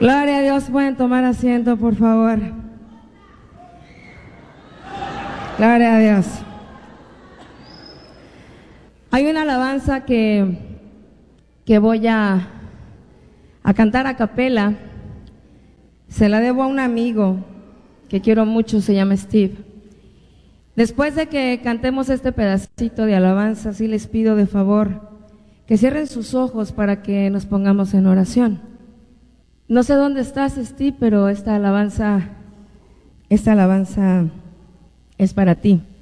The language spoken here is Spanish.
Gloria a Dios, pueden tomar asiento, por favor. Gloria a Dios. Hay una alabanza que voy a cantar a capela. Se la debo a un amigo que quiero mucho, se llama Steve. Después de que cantemos este pedacito de alabanza, sí les pido de favor que cierren sus ojos para que nos pongamos en oración. No sé dónde estás, Steve, pero esta alabanza es para ti.